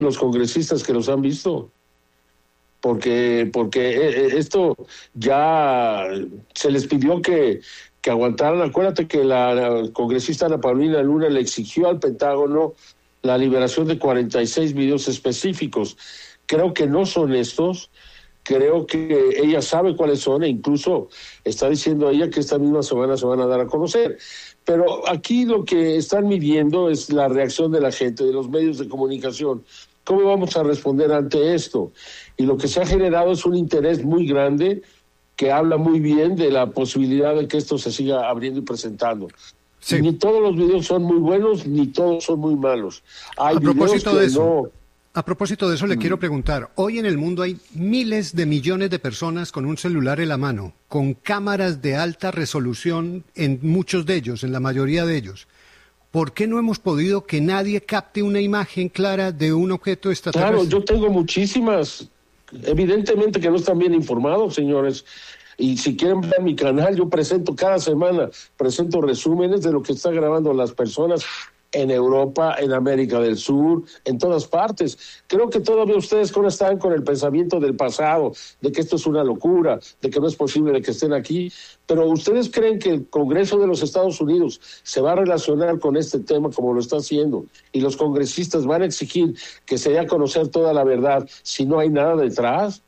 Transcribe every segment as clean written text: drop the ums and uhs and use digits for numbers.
los congresistas que los han visto. Porque esto ya se les pidió que aguantaran. Acuérdate que la congresista Ana Paulina Luna le exigió al Pentágono la liberación de 46 videos específicos. Creo que no son estos, creo que ella sabe cuáles son e incluso está diciendo ella que esta misma semana se van a dar a conocer. Pero aquí lo que están midiendo es la reacción de la gente, de los medios de comunicación. ¿Cómo vamos a responder ante esto? Y lo que se ha generado es un interés muy grande que habla muy bien de la posibilidad de que esto se siga abriendo y presentando. Sí. Ni todos los videos son muy buenos, ni todos son muy malos. Hay videos que no... A propósito de eso, le quiero preguntar, hoy en el mundo hay miles de millones de personas con un celular en la mano, con cámaras de alta resolución en muchos de ellos, en la mayoría de ellos. ¿Por qué no hemos podido que nadie capte una imagen clara de un objeto extraterrestre? Claro, yo tengo muchísimas. Evidentemente que no están bien informados, señores. Y si quieren ver mi canal, yo cada semana presento resúmenes de lo que están grabando las personas en Europa, en América del Sur, en todas partes. Creo que todavía ustedes están con el pensamiento del pasado, de que esto es una locura, de que no es posible de que estén aquí, pero ¿ustedes creen que el Congreso de los Estados Unidos se va a relacionar con este tema como lo está haciendo y los congresistas van a exigir que se dé a conocer toda la verdad si no hay nada detrás?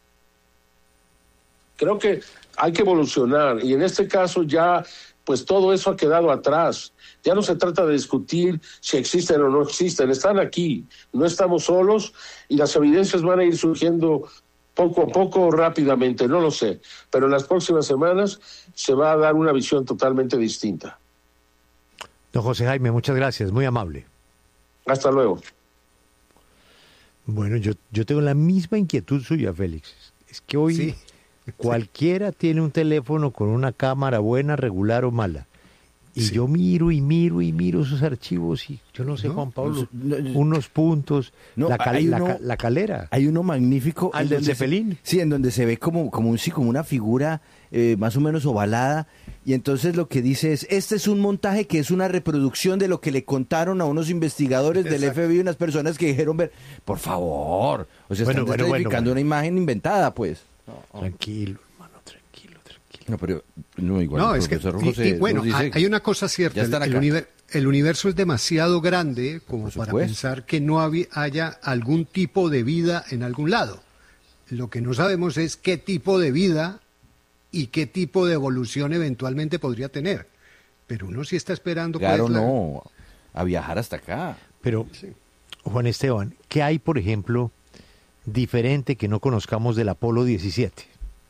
Creo que hay que evolucionar y en este caso ya pues todo eso ha quedado atrás. Ya no se trata de discutir si existen o no existen, están aquí, no estamos solos y las evidencias van a ir surgiendo poco a poco, rápidamente, no lo sé, pero en las próximas semanas se va a dar una visión totalmente distinta. Don José Jaime, muchas gracias, muy amable. Hasta luego. Bueno, yo tengo la misma inquietud suya, Félix. Es que hoy sí. Cualquiera tiene un teléfono con una cámara buena, regular o mala. Y sí. Yo miro esos archivos y yo no sé, Juan Pablo, unos puntos, la calera. Hay uno magnífico. ¿El del Zeppelin? Sí, en donde se ve como una figura más o menos ovalada. Y entonces lo que dice es, este es un montaje que es una reproducción de lo que le contaron a unos investigadores del FBI, unas personas que dijeron ver, por favor, o sea, están descalificando una imagen inventada, pues. Tranquilo. No, pero no igual. No, es que hay una cosa cierta. El universo es demasiado grande como para pensar que no haya algún tipo de vida en algún lado. Lo que no sabemos es qué tipo de vida y qué tipo de evolución eventualmente podría tener. Pero uno sí está esperando. Claro, no, a viajar hasta acá. Pero, Juan Esteban, ¿qué hay, por ejemplo, diferente que no conozcamos del Apolo 17?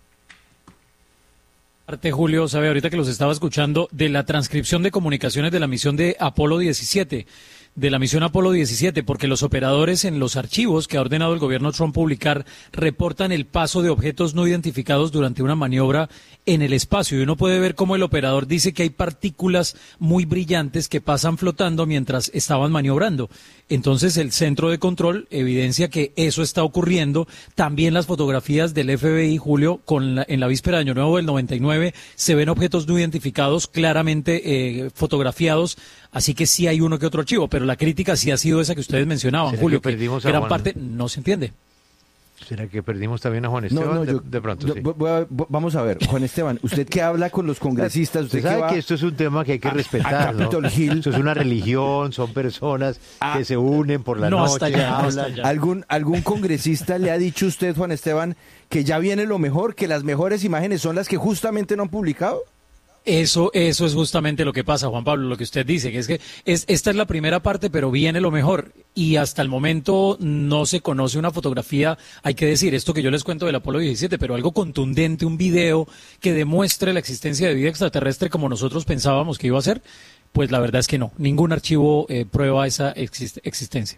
Julio, sabe, ahorita que los estaba escuchando, de la transcripción de comunicaciones de la misión de Apolo 17, porque los operadores en los archivos que ha ordenado el gobierno Trump publicar reportan el paso de objetos no identificados durante una maniobra en el espacio. Y uno puede ver cómo el operador dice que hay partículas muy brillantes que pasan flotando mientras estaban maniobrando. Entonces el centro de control evidencia que eso está ocurriendo. También las fotografías del FBI, Julio, en la víspera de Año Nuevo del 99, se ven objetos no identificados claramente fotografiados. Así que sí hay uno que otro archivo, pero la crítica sí ha sido esa que ustedes mencionaban, Julio, que gran parte no se entiende. ¿Será que perdimos también a Juan Esteban? De pronto, sí. Vamos a ver, Juan Esteban, usted que habla con los congresistas... Usted sabe que esto es un tema que hay que respetar, ¿no? Esto es una religión, son personas que se unen por la noche. Hasta allá. ¿Algún congresista le ha dicho a usted, Juan Esteban, que ya viene lo mejor, que las mejores imágenes son las que justamente no han publicado? Eso es justamente lo que pasa, Juan Pablo, lo que usted dice, que esta es la primera parte, pero viene lo mejor, y hasta el momento no se conoce una fotografía, hay que decir, esto que yo les cuento del Apolo 17, pero algo contundente, un video que demuestre la existencia de vida extraterrestre como nosotros pensábamos que iba a ser, pues la verdad es que no, ningún archivo prueba esa existencia.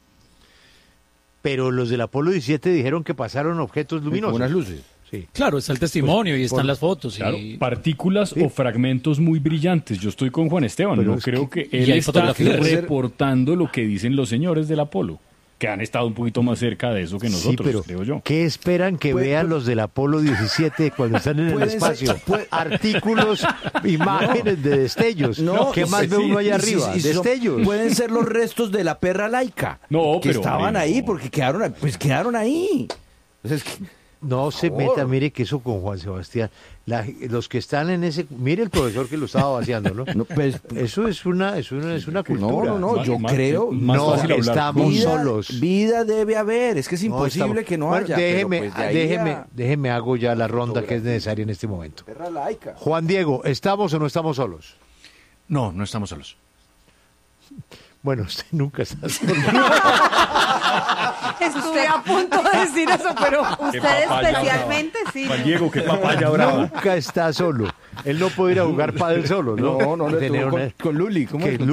Pero los del Apolo 17 dijeron que pasaron objetos luminosos. Unas luces. Sí. Claro, está el testimonio y están las fotos. Claro, partículas o fragmentos muy brillantes. Yo estoy con Juan Esteban, pero no creo que él está reportando lo que dicen los señores del Apolo. que han estado un poquito más cerca de eso que nosotros, sí, pero creo yo. ¿qué esperan que vean los del Apolo 17 cuando están en el espacio? Artículos, imágenes de destellos. ¿Qué más ve uno allá arriba? Destellos. Pueden ser los restos de la perra laica. Que estaban ahí porque quedaron ahí. Entonces, no se meta, mire que eso con Juan Sebastián. Los que están en ese, mire el profesor que lo estaba vaciando, ¿no? Pues, eso es una cultura. Yo creo no estamos solos. Vida debe haber, es que es imposible que no haya. Déjeme hago ya la ronda que es necesaria en este momento. Perra laica. Juan Diego, ¿estamos o no estamos solos? No estamos solos. Bueno, usted nunca está solo. Estuve a punto de decir eso, pero usted especialmente sí. Juan Diego, qué papaya brava. Nunca está solo. Él no puede ir a jugar pádel solo, ¿no? No, con Luli. ¿Cómo es?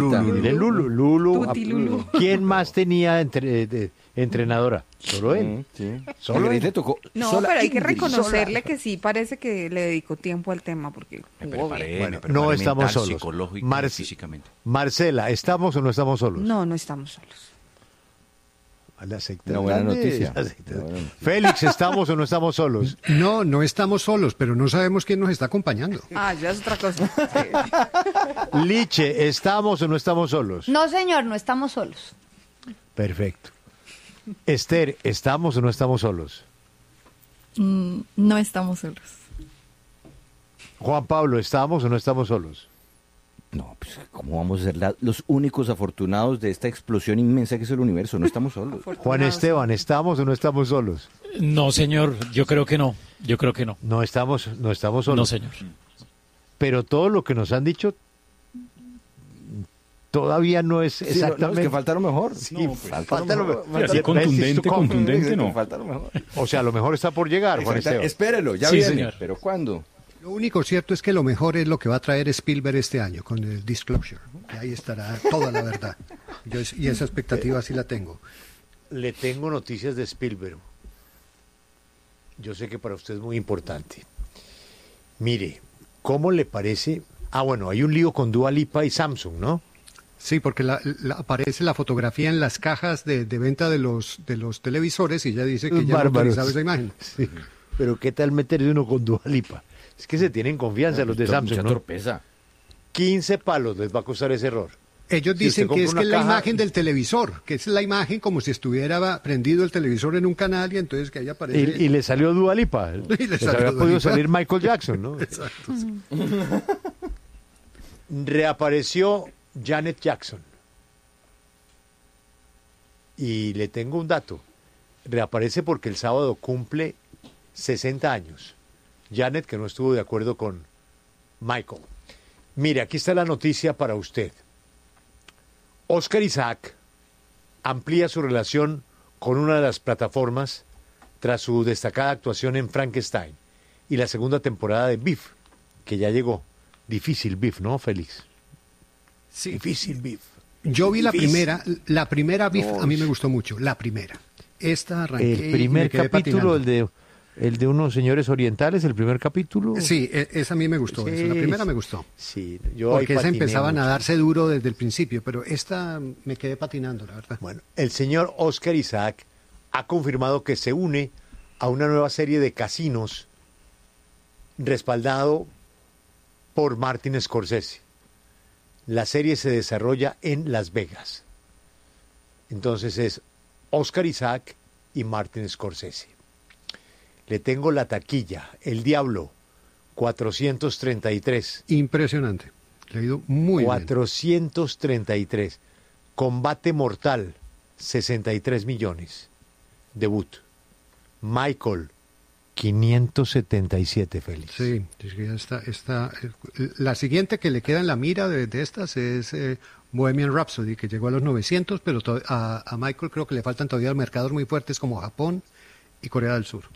Lulu. ¿Quién más tenía entrenadora? Solo él. Sí. Solo él. Le tocó. No, pero hay que reconocerle que sí parece que le dedicó tiempo al tema porque no estamos solos. Psicológico, físicamente. Marcela, ¿estamos o no estamos solos? No estamos solos. Una buena noticia. Félix, ¿estamos o no estamos solos? No estamos solos, pero no sabemos quién nos está acompañando. Ya es otra cosa. Liche, ¿estamos o no estamos solos? No, señor, no estamos solos. Perfecto. Esther, ¿estamos o no estamos solos? No estamos solos. Juan Pablo, ¿estamos o no estamos solos? No, pues ¿cómo vamos a ser los únicos afortunados de esta explosión inmensa que es el universo? No estamos solos. Juan Esteban, ¿estamos o no estamos solos? No, señor, yo creo que no. No estamos solos. No, señor. Pero todo lo que nos han dicho todavía no es exactamente. No, es que falta lo mejor. Sí, falta lo mejor. Así contundente, no. Falta lo mejor. O sea, lo mejor está por llegar, Juan Esteban. Espérelo, ya sí, viene. Señor. ¿Pero cuándo? Lo único cierto es que lo mejor es lo que va a traer Spielberg este año con el Disclosure. Que ahí estará toda la verdad. Y esa expectativa sí la tengo. Le tengo noticias de Spielberg. Yo sé que para usted es muy importante. Mire, ¿cómo le parece? Bueno, hay un lío con Dua Lipa y Samsung, ¿no? Sí, porque aparece la fotografía en las cajas de venta de los televisores y ella dice que ya no autorizaba esa imagen. Sí. Pero ¿qué tal meterse uno con Dua Lipa? Es que se tienen confianza los de Samsung, ¿no? Torpeza. 15 palos les va a costar ese error. Ellos dicen que es la imagen del televisor, que es la imagen como si estuviera prendido el televisor en un canal y entonces que ahí aparece... Y le salió Dua Lipa. Y le había podido salir Michael Jackson, ¿no? Exacto. Sí. Reapareció Janet Jackson. Y le tengo un dato. Reaparece porque el sábado cumple 60 años. Janet, que no estuvo de acuerdo con Michael. Mire, aquí está la noticia para usted. Oscar Isaac amplía su relación con una de las plataformas tras su destacada actuación en Frankenstein y la segunda temporada de Beef, que ya llegó. Difícil Beef, ¿no, Félix? Sí. Difícil Beef. Yo vi la primera Beef, a mí me gustó mucho, la primera. Esta arranqué. El primer capítulo, el de unos señores orientales, el primer capítulo. Sí, esa a mí me gustó, sí, la primera me gustó. Sí, porque esa empezaban a darse duro desde el principio, pero esta me quedé patinando, la verdad. Bueno, el señor Oscar Isaac ha confirmado que se une a una nueva serie de casinos respaldado por Martin Scorsese. La serie se desarrolla en Las Vegas. Entonces es Oscar Isaac y Martin Scorsese. Le tengo la taquilla, El Diablo, 433. Impresionante, le ha ido muy 433. Bien. Combate Mortal, 63 millones. Debut. Michael, 577, Félix. Sí, ya está. La siguiente que le queda en la mira de estas es Bohemian Rhapsody, que llegó a los 900, pero a Michael creo que le faltan todavía mercados muy fuertes como Japón y Corea del Sur.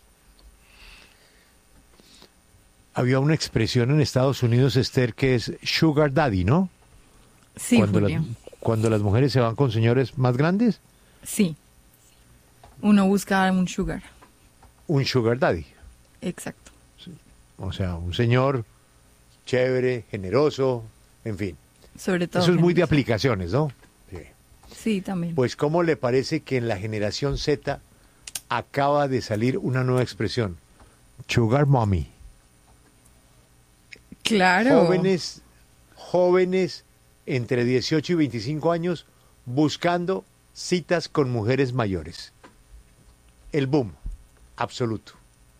Había una expresión en Estados Unidos, Esther, que es sugar daddy, ¿no? Sí, cuando las mujeres se van con señores más grandes. Sí. Uno busca un sugar. Un sugar daddy. Exacto. Sí. O sea, un señor chévere, generoso, en fin. Sobre todo. Eso es muy de aplicaciones, ¿no? Sí. Sí, también. Pues ¿cómo le parece que en la generación Z acaba de salir una nueva expresión? Sugar mommy. Claro. Jóvenes entre 18 y 25 años buscando citas con mujeres mayores. El boom absoluto.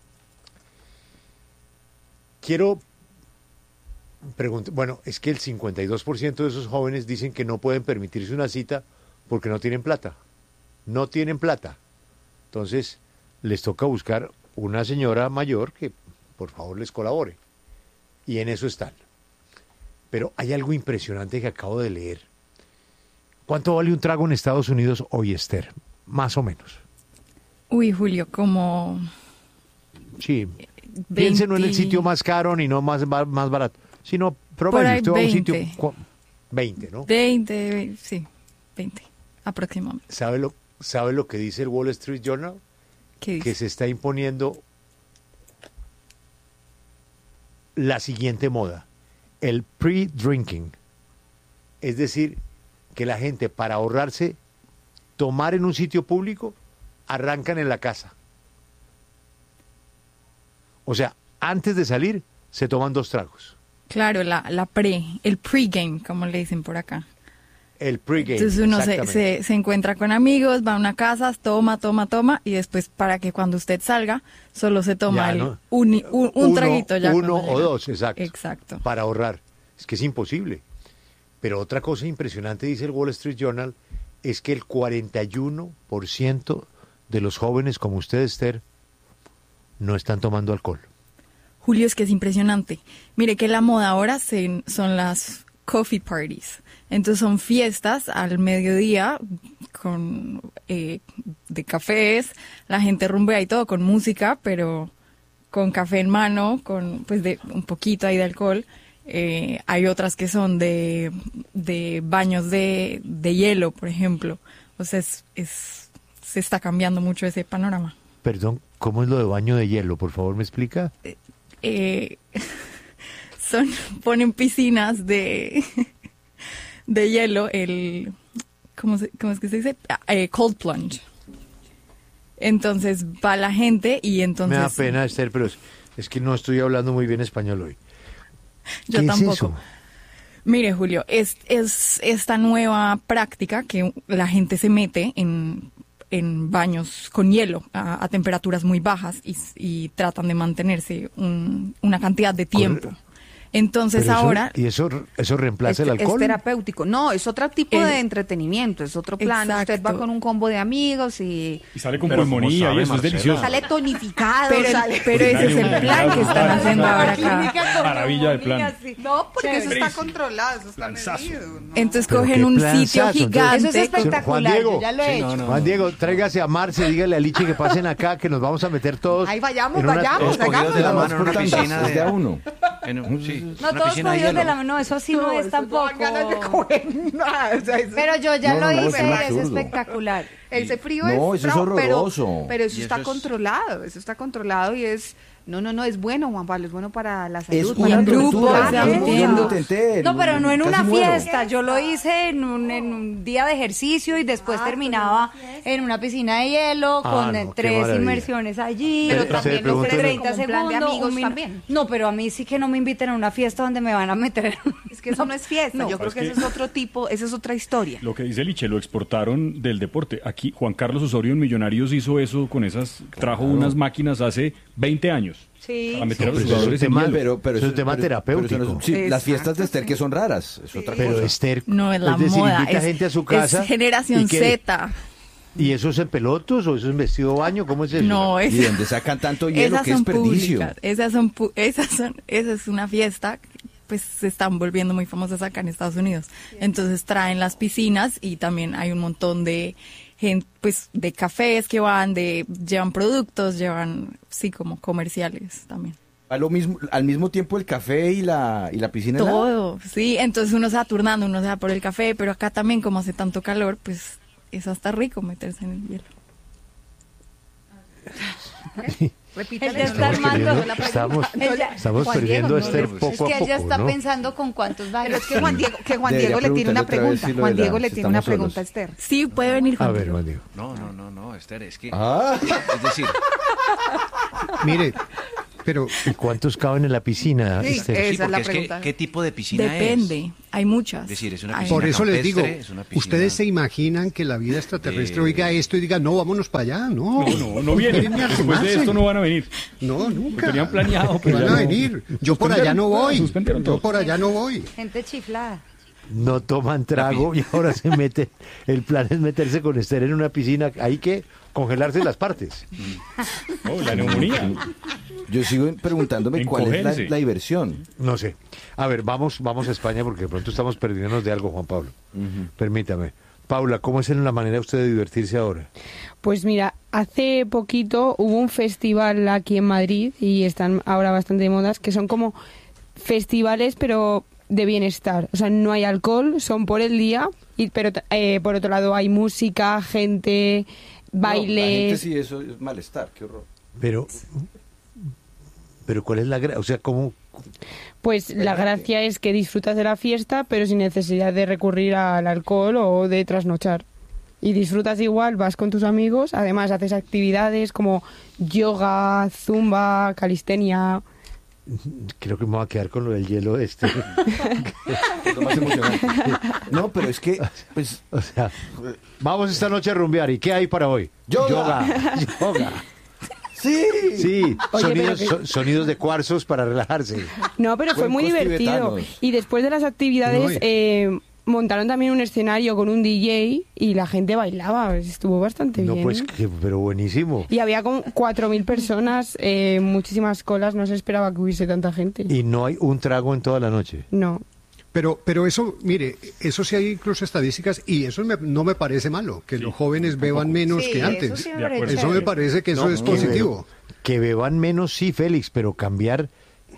Quiero preguntar, bueno, es que el 52% de esos jóvenes dicen que no pueden permitirse una cita porque no tienen plata. No tienen plata. Entonces, les toca buscar una señora mayor que por favor les colabore. Y en eso están. Pero hay algo impresionante que acabo de leer. ¿Cuánto vale un trago en Estados Unidos hoy, Esther? Más o menos. Uy, Julio, como... Sí. 20... Piense no en el sitio más caro ni no más barato, sino promedio. Usted va a un sitio... 20, ¿no? 20, sí, 20 aproximadamente. ¿Sabe lo que dice el Wall Street Journal? ¿Qué dice? Que se está imponiendo la siguiente moda, el pre-drinking. Es decir, que la gente, para ahorrarse tomar en un sitio público, arrancan en la casa. O sea, antes de salir, se toman 2 tragos. Claro, el pre-game, como le dicen por acá. El pre-game. Entonces uno se encuentra con amigos, va a una casa, toma, y después para que cuando usted salga, solo se toma un traguito ya. Uno o 2, exacto. Exacto. Para ahorrar. Es que es imposible. Pero otra cosa impresionante, dice el Wall Street Journal, es que el 41% de los jóvenes como usted, Esther, no están tomando alcohol. Julio, es que es impresionante. Mire que la moda ahora son las coffee parties. Entonces son fiestas al mediodía con de cafés, la gente rumbea y todo con música, pero con café en mano, con pues de un poquito ahí de alcohol. Hay otras que son de baños de hielo, por ejemplo. O sea, se está cambiando mucho ese panorama. Perdón, ¿cómo es lo de baño de hielo? Por favor, ¿me explica? Ponen piscinas de hielo, ¿cómo es que se dice? Cold plunge. Entonces va la gente y entonces... Me da pena, Esther, pero es que no estoy hablando muy bien español hoy. Yo tampoco. Es eso? Mire, Julio, es esta nueva práctica que la gente se mete en baños con hielo a temperaturas muy bajas y tratan de mantenerse una cantidad de tiempo. Entonces pero ahora... ¿Y eso reemplaza el alcohol? Es terapéutico. No, es otro tipo de entretenimiento, es otro plan. Exacto. Usted va con un combo de amigos y sale con pulmonía y eso es delicioso. Sale tonificado. Pero ese es el plan que están haciendo ahora acá. Maravilla de plan. No, porque eso está controlado, eso está medido. ¿No? Entonces cogen un sitio gigante. Eso es espectacular, Juan Diego, yo ya lo he hecho. Juan Diego, tráigase a Marce, dígale a Lichi que pasen acá, que nos vamos a meter todos. Ahí vayamos, hagámoslo. De la mano en una piscina de a uno. No, todos cogidos de la mano, no, eso sí no es tampoco. No dan ganas de coger nada. O sea, pero yo ya lo hice y es absurdo. espectacular. Ese frío no, es eso es horroroso. Pero eso está controlado, y es... No, es bueno, Juan Pablo, es bueno para la salud. Es una grupo, No, pero no en una fiesta, yo lo hice en un día de ejercicio y después terminaba en una piscina de hielo con 3 inmersiones allí, pero también los 30 segundos, plan de amigos también. No, pero a mí sí que no me inviten a una fiesta donde me van a meter. Es que eso no es fiesta, yo creo que ese es otro tipo, esa es otra historia. Lo que dice Liche, lo exportaron del deporte. Aquí Juan Carlos Osorio en Millonarios hizo eso con trajo unas máquinas hace 20 años. Sí. Para meter a los Pero jugadores en hielo. pero es un tema terapéutico. Las fiestas de Esther que son raras, es otra cosa. Pero Esther, no es la decir, moda, invita gente a su casa. Es generación Z. ¿Y eso es en pelotos o eso es vestido de baño? ¿Cómo es eso? No, ¿Y dónde sacan tanto hielo? ¡Qué desperdicio! Esa es una fiesta, pues se están volviendo muy famosas acá en Estados Unidos. Entonces traen las piscinas y también hay un montón de gente, pues de cafés que llevan productos, sí, como comerciales también. Al mismo tiempo el café y la piscina. Todo, sí, entonces uno se va turnando, uno se va por el café, pero acá también como hace tanto calor, pues es hasta rico meterse en el hielo. Repítale. Estamos perdiendo a Esther poco a poco. Es que ella está pensando con cuántos va. Pero es que Juan Diego le tiene una pregunta. Juan Diego le tiene una pregunta a Esther. Sí, puede venir Juan Diego. Juan Diego. No, Esther, es que... Es decir... Mire, pero... ¿Y cuántos caben en la piscina, Sí, Esther? esa es la pregunta. ¿Qué tipo de piscina Depende, hay muchas. Es decir, es una piscina por eso les digo, campestre, es una piscina... ustedes se imaginan que la vida extraterrestre oiga esto y diga, no, vámonos para allá, no. No vienen. Después de esto no van a venir. No, nunca. Lo tenían planeado, pero van a venir. Yo por allá no voy. Suspendieron todo. Yo por allá no voy. Gente chiflada. No toman trago y ahora se mete. El plan es meterse con Esther en una piscina. Hay que congelarse las partes. La neumonía. Yo sigo preguntándome cuál es la diversión. No sé. A ver, vamos a España porque de pronto estamos perdiéndonos de algo, Juan Pablo. Permítame. Paula, ¿cómo es la manera usted de divertirse ahora? Pues mira, hace poquito hubo un festival aquí en Madrid y están ahora bastante de modas, que son como festivales pero de bienestar. O sea, no hay alcohol, son por el día, pero por otro lado hay música, gente, bailes... No, la gente sí, eso es malestar, qué horror. Pero ¿cuál es la gracia? O sea, ¿cómo...? Pues la gracia es que disfrutas de la fiesta, pero sin necesidad de recurrir al alcohol o de trasnochar. Y disfrutas igual, vas con tus amigos, además haces actividades como yoga, zumba, calistenia... Creo que me voy a quedar con lo del hielo Es lo más emocionante. No, pero es que... Pues, o sea, vamos esta noche a rumbear. ¿Y qué hay para hoy? Yoga. Sí, Oye, sonidos de cuarzos para relajarse. No, pero fue muy divertido. Y después de las actividades montaron también un escenario con un DJ y la gente bailaba. Estuvo bastante bien. No, pues, pero buenísimo. Y había como 4.000 personas, muchísimas colas. No se esperaba que hubiese tanta gente. ¿Y no hay un trago en toda la noche? No. Pero eso, mire, eso sí hay incluso estadísticas y eso no me parece malo, que los jóvenes beban menos que antes. Eso me parece que eso es positivo. Que beban menos, sí, Félix, pero cambiar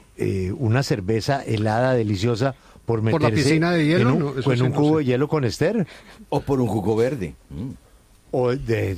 una cerveza helada, deliciosa, por meterse la piscina de hielo, en un cubo de hielo con Esther. O por un jugo verde. O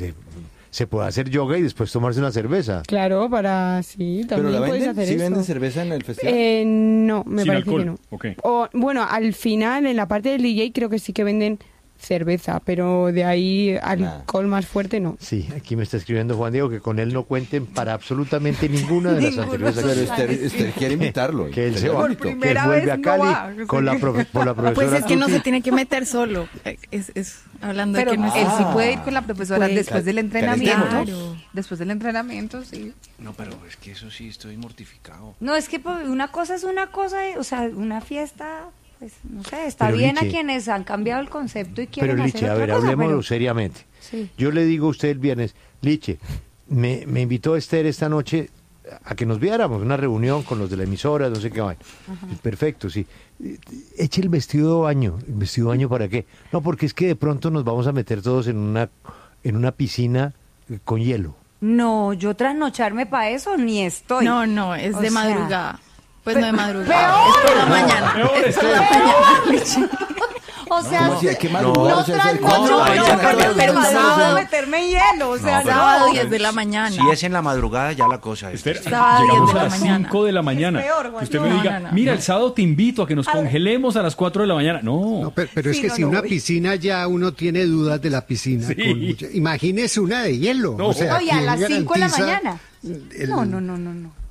se puede hacer yoga y después tomarse una cerveza. Claro, también puedes hacer eso. ¿Sí venden cerveza en el festival? No, me parece alcohol. que no. Okay. O, bueno, al final, en la parte del DJ creo que sí que venden cerveza, pero de ahí alcohol más fuerte no. Sí, aquí me está escribiendo Juan Diego que con él no cuenten para absolutamente ninguna de las anteriores. Pero Esther quiere invitarlo. Que él se va, que él vuelve a Cali con la profesora. Pues es que no se tiene que meter solo. Hablando pero de que no él sí puede ir con la profesora después del entrenamiento. Claro. Después del entrenamiento, sí. No, pero es que eso sí, estoy mortificado. No, es que una cosa es una cosa, o sea, una fiesta... Pues, no sé, está pero bien Liche, a quienes han cambiado el concepto y quieren pero hacer Liche, otra a ver, cosa, hablemoslo seriamente. Sí. Yo le digo a usted el viernes, Liche, me invitó Esther esta noche a que nos viéramos, una reunión con los de la emisora, no sé qué va. Perfecto, sí. Eche el vestido de baño. ¿El vestido de baño para qué? No, porque es que de pronto nos vamos a meter todos en una piscina con hielo. No, yo trasnocharme para eso ni estoy. No, es de madrugada. Pues no de madrugada, ¡peor! es por la mañana. Es por la mañana. O sea, ¿Cómo así? ¿Qué madrugada? no trasnocho, pero sábado meterme hielo, o sea, sábado 10 de la mañana. Si es en la madrugada, ya la cosa es... Llegamos a las 5 de la mañana. Es peor, que usted me diga, mira, el sábado te invito a que nos congelemos a las 4 de la mañana. No. Pero es que si una piscina ya uno tiene dudas de la piscina. Sí. Imagínese una de hielo. O sea, oye, a las 5 de la mañana. No.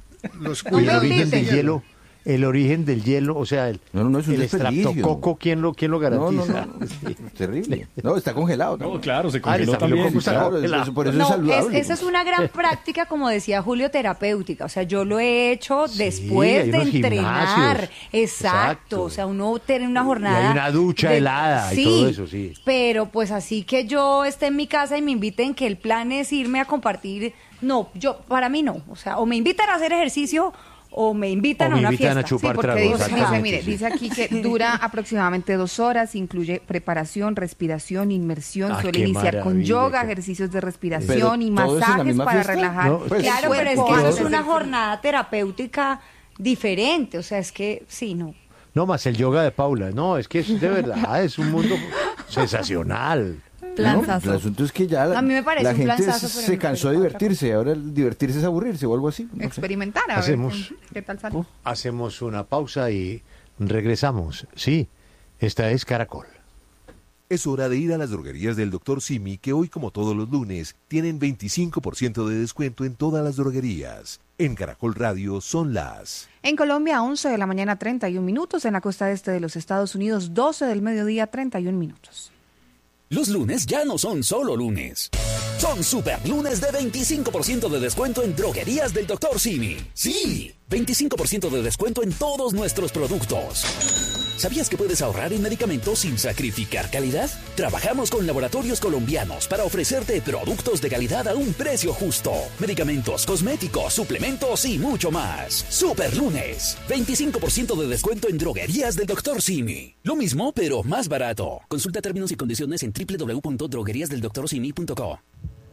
El origen del hielo, o sea, el estreptococo, ¿quién lo garantiza? No. Es terrible. No, está congelado. No, claro, se congeló también. Por eso es saludable. Esa es una gran práctica, como decía Julio, terapéutica. O sea, yo lo he hecho después de entrenar. Exacto. O sea, uno tiene una jornada. Y hay una ducha helada y todo eso, sí. Pero pues así que yo esté en mi casa y me inviten, que el plan es irme a compartir. No, para mí no. O sea, o me invitan a hacer ejercicio o me invitan a una fiesta. A chupar dice aquí que dura aproximadamente 2 horas, incluye preparación, respiración, inmersión, suele iniciar con yoga, ejercicios de respiración y masajes para relajar. No, pues, claro, pero es que eso es una jornada terapéutica diferente, o sea, es que sí, no. No, más el yoga de Paula, no, es que es de verdad, es un mundo sensacional. Planzazo. El asunto es que ya a mí me parece la un gente planzazo, se cansó de divertirse, ahora el divertirse es aburrirse o algo así. No experimentar, a ver qué tal sale. Hacemos una pausa y regresamos. Sí, esta es Caracol. Es hora de ir a las droguerías del Dr. Simi, que hoy, como todos los lunes, tienen 25% de descuento en todas las droguerías. En Caracol Radio son las... En Colombia, 11 de la mañana, 31 minutos. En la costa este de los Estados Unidos, 12 del mediodía, 31 minutos. Los lunes ya no son solo lunes. Son super lunes de 25% de descuento en droguerías del Dr. Simi. Sí, 25% de descuento en todos nuestros productos. ¿Sabías que puedes ahorrar en medicamentos sin sacrificar calidad? Trabajamos con laboratorios colombianos para ofrecerte productos de calidad a un precio justo. Medicamentos, cosméticos, suplementos y mucho más. Super lunes, 25% de descuento en droguerías del Dr. Simi. Lo mismo, pero más barato. Consulta términos y condiciones en www.drogueriasdeldoctorsimi.co.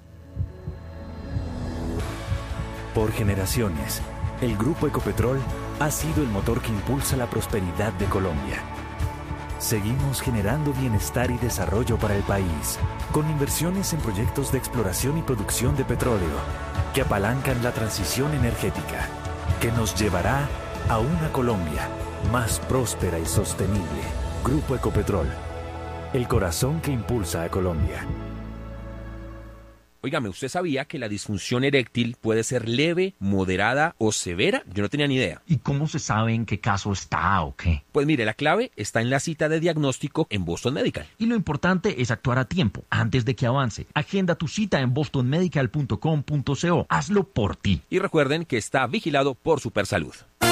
Por generaciones, el Grupo Ecopetrol ha sido el motor que impulsa la prosperidad de Colombia. Seguimos generando bienestar y desarrollo para el país, con inversiones en proyectos de exploración y producción de petróleo, que apalancan la transición energética, que nos llevará a una Colombia más próspera y sostenible. Grupo Ecopetrol, el corazón que impulsa a Colombia. Óigame, ¿usted sabía que la disfunción eréctil puede ser leve, moderada o severa? Yo no tenía ni idea. ¿Y cómo se sabe en qué caso está o qué? Pues mire, la clave está en la cita de diagnóstico en Boston Medical. Y lo importante es actuar a tiempo, antes de que avance. Agenda tu cita en bostonmedical.com.co. Hazlo por ti. Y recuerden que está vigilado por Supersalud.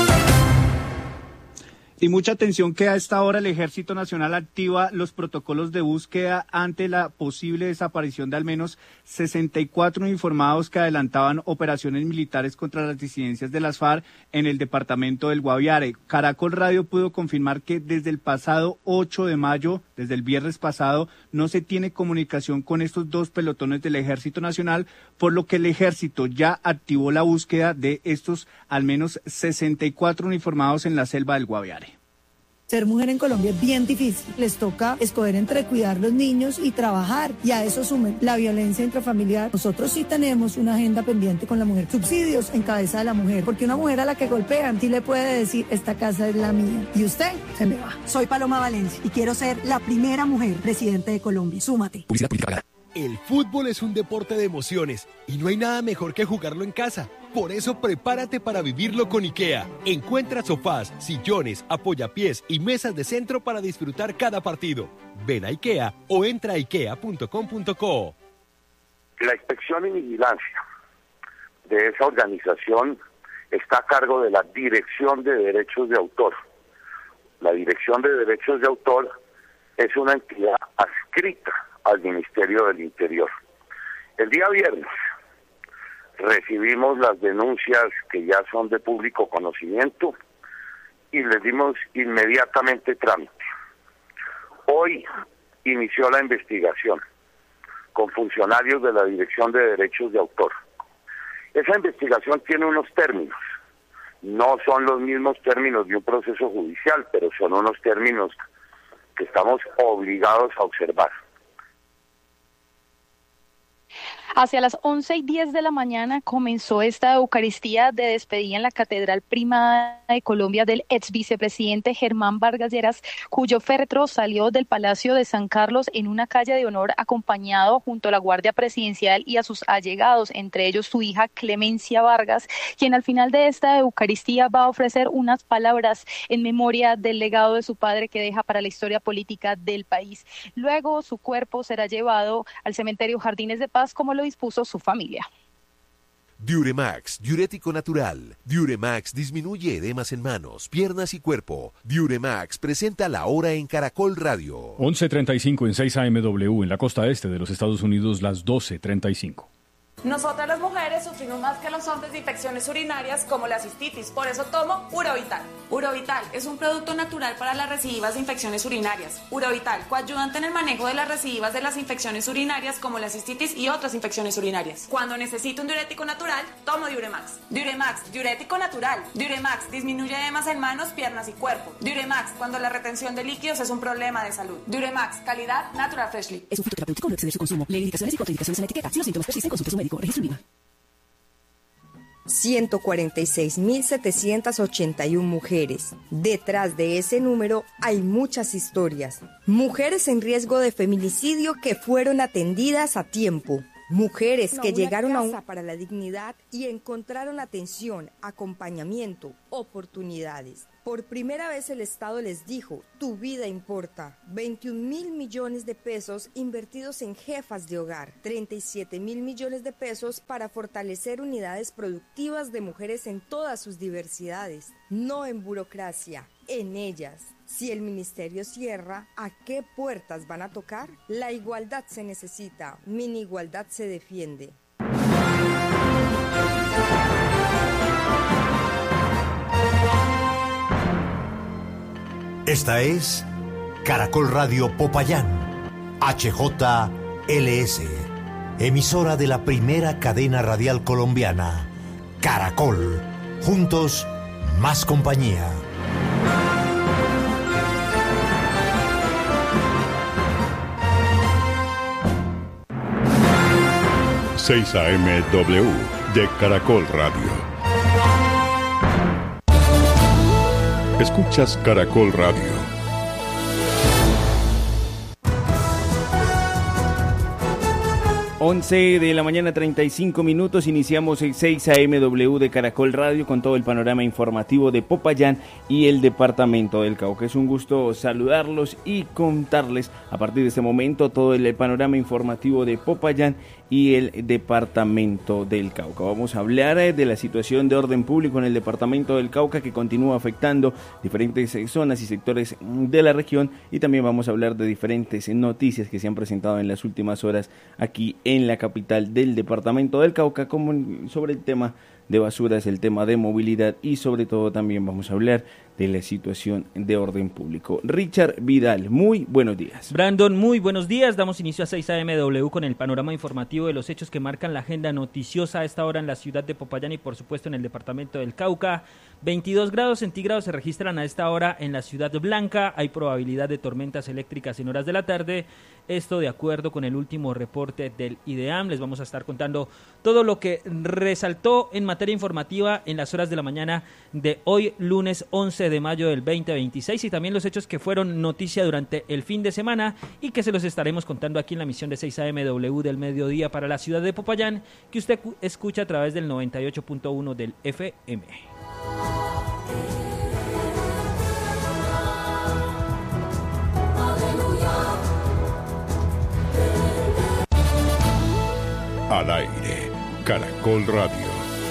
Y mucha atención que a esta hora el Ejército Nacional activa los protocolos de búsqueda ante la posible desaparición de al menos 64 uniformados que adelantaban operaciones militares contra las disidencias de las FARC en el departamento del Guaviare. Caracol Radio pudo confirmar que desde el pasado 8 de mayo, desde el viernes pasado, no se tiene comunicación con estos dos pelotones del Ejército Nacional, por lo que el Ejército ya activó la búsqueda de estos al menos 64 uniformados en la selva del Guaviare. Ser mujer en Colombia es bien difícil. Les toca escoger entre cuidar los niños y trabajar. Y a eso sumen la violencia intrafamiliar. Nosotros sí tenemos una agenda pendiente con la mujer. Subsidios en cabeza de la mujer. Porque una mujer a la que golpean sí le puede decir, esta casa es la mía. Y usted se me va. Soy Paloma Valencia y quiero ser la primera mujer presidente de Colombia. Súmate. El fútbol es un deporte de emociones y no hay nada mejor que jugarlo en casa. Por eso prepárate para vivirlo con IKEA. Encuentra sofás, sillones, apoyapiés y mesas de centro para disfrutar cada partido. Ven a IKEA o entra a ikea.com.co. La inspección y vigilancia de esa organización está a cargo de la Dirección de Derechos de Autor. La Dirección de Derechos de Autor es una entidad adscrita al Ministerio del Interior. El día viernes recibimos las denuncias que ya son de público conocimiento y les dimos inmediatamente trámite. Hoy inició la investigación con funcionarios de la Dirección de Derechos de Autor. Esa investigación tiene unos términos, no son los mismos términos de un proceso judicial, pero son unos términos que estamos obligados a observar. Hacia las 11:10 de la mañana comenzó esta Eucaristía de despedida en la Catedral Primada de Colombia del ex vicepresidente Germán Vargas Lleras, cuyo féretro salió del Palacio de San Carlos en una calle de honor acompañado junto a la Guardia Presidencial y a sus allegados, entre ellos su hija Clemencia Vargas, quien al final de esta Eucaristía va a ofrecer unas palabras en memoria del legado de su padre que deja para la historia política del país. Luego su cuerpo será llevado al cementerio Jardines de Paz como lo dispuso su familia. Diuremax, diurético natural. Diuremax disminuye edemas en manos, piernas y cuerpo. Diuremax presenta La Hora en Caracol Radio. 11:35 en 6 AMW en la costa este de los Estados Unidos, las 12:35. Nosotras las mujeres sufrimos más que los hombres de infecciones urinarias como la cistitis, por eso tomo Urovital. Urovital es un producto natural para las recidivas de infecciones urinarias. Urovital, coayudante en el manejo de las recidivas de las infecciones urinarias como la cistitis y otras infecciones urinarias. Cuando necesito un diurético natural, tomo Diuremax. Diuremax, diurético natural. Diuremax disminuye edemas en manos, piernas y cuerpo. Diuremax, cuando la retención de líquidos es un problema de salud. Diuremax, calidad Natural Freshly. Es un fitoterapéutico, no exceder su consumo. Lee indicaciones y contraindicaciones en la etiqueta. Si los síntomas persisten, consulte a su médico. Registro INVIMA. 146.781 mujeres. Detrás de ese número hay muchas historias. Mujeres en riesgo de feminicidio que fueron atendidas a tiempo. Mujeres que llegaron a una casa para la dignidad y encontraron atención, acompañamiento, oportunidades. Por primera vez el Estado les dijo, tu vida importa. 21.000 millones de pesos invertidos en jefas de hogar. 37.000 millones de pesos para fortalecer unidades productivas de mujeres en todas sus diversidades. No en burocracia, en ellas. Si el ministerio cierra, ¿a qué puertas van a tocar? La igualdad se necesita, mini igualdad se defiende. Esta es Caracol Radio Popayán, HJLS, emisora de la primera cadena radial colombiana, Caracol, juntos, más compañía. AM/W de Caracol Radio. Escuchas Caracol Radio. Once de la mañana, 35 minutos, iniciamos el 6 AM/W de Caracol Radio con todo el panorama informativo de Popayán y el departamento del Cauca. Es un gusto saludarlos y contarles a partir de este momento todo el panorama informativo de Popayán y el departamento del Cauca. Vamos a hablar de la situación de orden público en el departamento del Cauca que continúa afectando diferentes zonas y sectores de la región, y también vamos a hablar de diferentes noticias que se han presentado en las últimas horas aquí en la capital del departamento del Cauca, como sobre el tema de basuras, el tema de movilidad, y sobre todo también vamos a hablar de la situación de orden público. Richard Vidal, muy buenos días. Brandon, muy buenos días. Damos inicio a 6 AM/W con el panorama informativo de los hechos que marcan la agenda noticiosa a esta hora en la ciudad de Popayán y por supuesto en el departamento del Cauca. 22 grados centígrados se registran a esta hora en la Ciudad Blanca. Hay probabilidad de tormentas eléctricas en horas de la tarde. Esto de acuerdo con el último reporte del IDEAM. Les vamos a estar contando todo lo que resaltó en materia informativa en las horas de la mañana de hoy, lunes 11 de mayo del 2026, y también los hechos que fueron noticia durante el fin de semana y que se los estaremos contando aquí en la emisión de 6 AM/W del mediodía para la ciudad de Popayán, que usted escucha a través del 98.1 del FM. Al aire, Caracol Radio.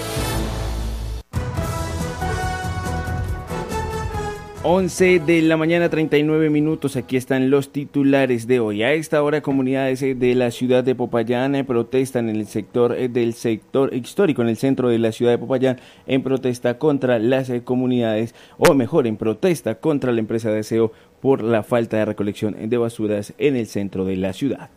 11 de la mañana, 39 minutos. Aquí están los titulares de hoy. A esta hora, comunidades de la ciudad de Popayán protestan en el sector histórico, en el centro de la ciudad de Popayán, en protesta contra las comunidades, o mejor, en protesta contra la empresa de aseo por la falta de recolección de basuras en el centro de la ciudad.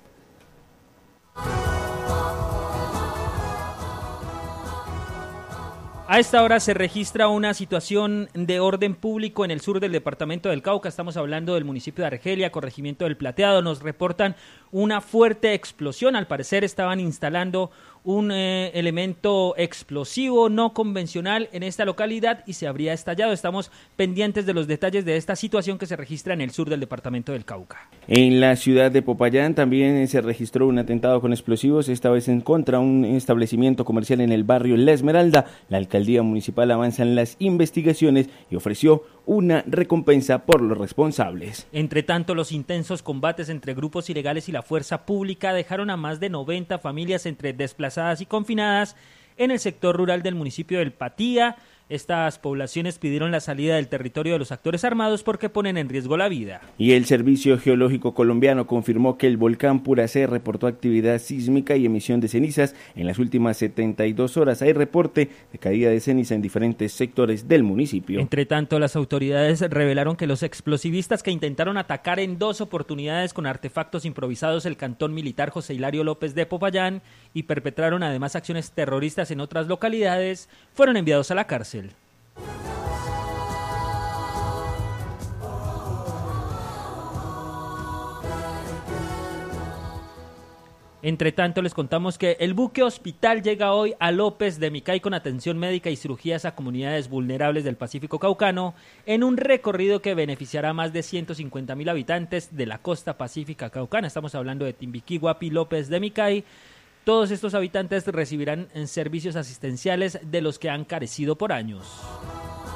A esta hora se registra una situación de orden público en el sur del departamento del Cauca. Estamos hablando del municipio de Argelia, corregimiento del Plateado. Nos reportan una fuerte explosión. Al parecer estaban instalando un elemento explosivo no convencional en esta localidad y se habría estallado. Estamos pendientes de los detalles de esta situación que se registra en el sur del departamento del Cauca. En la ciudad de Popayán también se registró un atentado con explosivos, esta vez en contra un establecimiento comercial en el barrio La Esmeralda. La alcaldía municipal avanza en las investigaciones y ofreció una recompensa por los responsables. Entre tanto, los intensos combates entre grupos ilegales y la fuerza pública dejaron a más de 90 familias entre desplazadas y confinadas en el sector rural del municipio del Patía, Estas poblaciones pidieron la salida del territorio de los actores armados porque ponen en riesgo la vida. Y el Servicio Geológico Colombiano confirmó que el volcán Puracé reportó actividad sísmica y emisión de cenizas en las últimas 72 horas. Hay reporte de caída de ceniza en diferentes sectores del municipio. Entre tanto, las autoridades revelaron que los explosivistas que intentaron atacar en 2 oportunidades con artefactos improvisados el cantón militar José Hilario López de Popayán y perpetraron además acciones terroristas en otras localidades, fueron enviados a la cárcel. Entre tanto, les contamos que el buque hospital llega hoy a López de Micay con atención médica y cirugías a comunidades vulnerables del Pacífico Caucano en un recorrido que beneficiará a más de 150.000 habitantes de la costa pacífica caucana. Estamos hablando de Timbiquí, Guapi, López de Micay. Todos estos habitantes recibirán servicios asistenciales de los que han carecido por años.